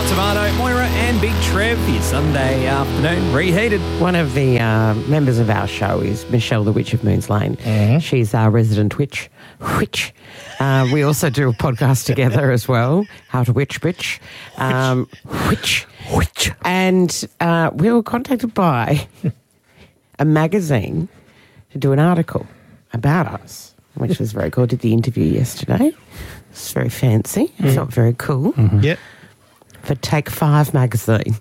Tomato, Moira and Big Trev for your Sunday afternoon reheated. One of the members of our show is Michelle, the Witch of Moons Lane. She's our resident witch. We also do a podcast together as well, How to Witch Bitch. Witch. And we were contacted by a magazine to do an article about us, which was very cool. Did the interview yesterday. It's very fancy. It's not very cool. Yep. For Take 5 magazine.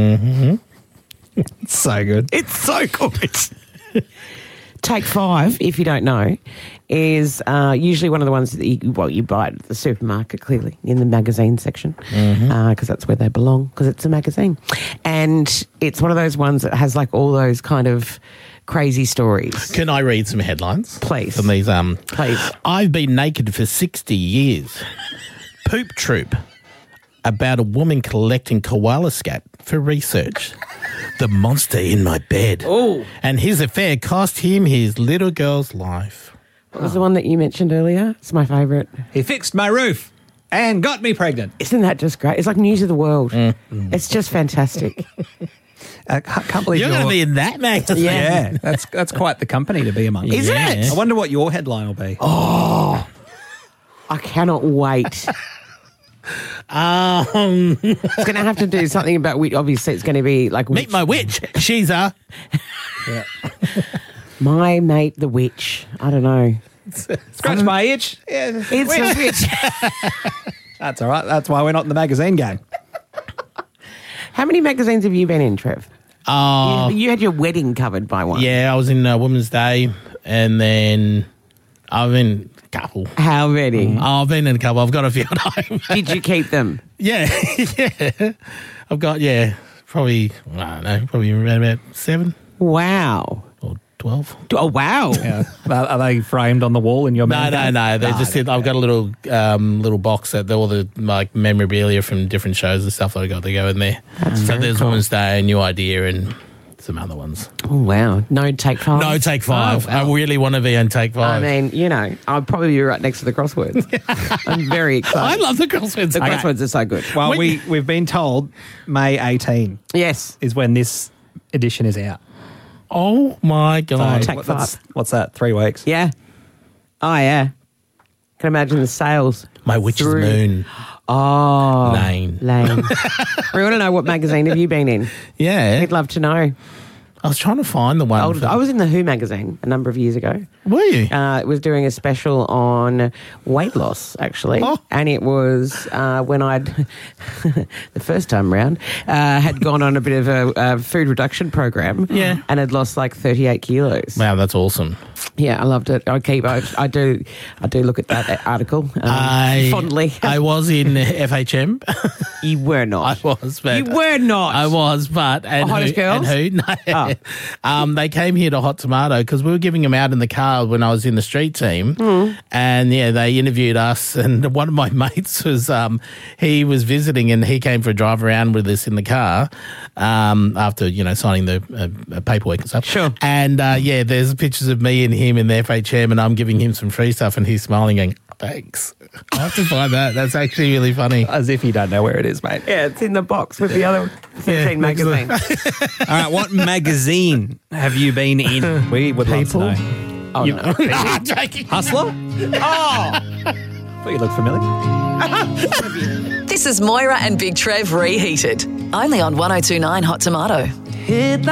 It's so good. It's so good. Take 5, if you don't know, is usually one of the ones that you buy at the supermarket, clearly, in the magazine section, because that's where they belong, because it's a magazine. And it's one of those ones that has like all those kind of crazy stories. Can I read some headlines? Please. From these, Please. I've been naked for 60 years. Poop troop about a woman collecting koala scat for research. The monster in my bed. Oh. And his affair cost him his little girl's life. What was the one that you mentioned earlier? It's my favourite. He fixed my roof and got me pregnant. Isn't that just great? It's like news of the world. It's just fantastic. I can't believe You're going to be in that magazine. Yeah, that's quite the company to be among. Is it? I wonder what your headline will be. I cannot wait. It's going to have to do something about witch. Obviously, it's going to be like Meet my witch. She's a... My mate, the witch. I don't know. Scratch my itch. Yeah, It's a witch. that's all right. That's why we're not in the magazine game. How many magazines have you been in, Trev? You had your wedding covered by one. Yeah, I was in Women's Day, and then I've been a couple. How many? I've been in a couple. I've got a few at home. Did you keep them? Yeah. I've got, probably, I don't know, probably around about 7 Wow. or 12. Oh, wow. Yeah. Are they framed on the wall in your No. They're just, I've got a little box that all the like memorabilia from different shows and stuff that I got to go in there. So there's cool. Women's Day, New Idea, and some other ones. Oh, wow. No Take 5? No, Take 5. Oh, wow. I really want to be on Take 5. I mean, I'll probably be right next to the crosswords. I'm very excited. I love the crosswords. The crosswords are so good. Well, we've been told May 18 Yes. is when this edition is out. Oh my God. Take 5. What's that? 3 weeks? Yeah. Oh, yeah. Can imagine the sales. My witch's through- moon. Oh. Lane. We want to know, what magazine have you been in? Yeah. We'd love to know. I was trying to find the one. I was in the Who magazine a number of years ago. Were you? It was doing a special on weight loss, actually. Oh. And it was when I'd, the first time round, had gone on a bit of a food reduction program. Yeah. And had lost like 38 kilos. Wow, that's awesome. Yeah, I loved it. I do look at that article fondly. I was in FHM. You were not. I was, but You were not. I was, but and Hottest who, Girls? and who? No. They came here to Hot Tomato because we were giving them out in the car when I was in the street team, and they interviewed us. And one of my mates was he was visiting, and he came for a drive around with us in the car after signing the paperwork and stuff. Sure. And there's pictures of me and him in the FHM, and I'm giving him some free stuff, and he's smiling, going, "Thanks." I have to find that. That's actually really funny. As if you don't know where it is, mate. Yeah, it's in the box with the other 13 magazines. All right, what magazine have you been in? We would love to know. Oh, no. Hustler? Oh! Thought you looked familiar. This is Moira and Big Trev reheated. Only on 102.9 Hot Tomato.